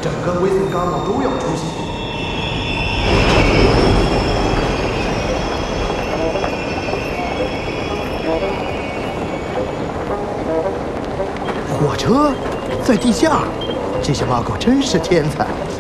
整个威森伽马都要出现。火车在地下，这些猫狗真是天才。